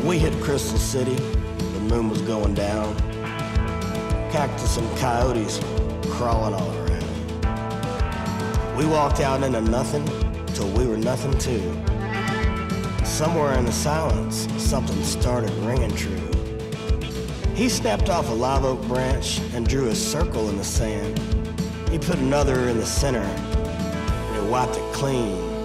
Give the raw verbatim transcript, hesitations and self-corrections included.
We hit Crystal City, the moon was going down. Cactus and coyotes crawling all around. We walked out into nothing till we were nothing too. Somewhere in the silence, something started ringing true. He snapped off a live oak branch and drew a circle in the sand. He put another in the center and it wiped it clean.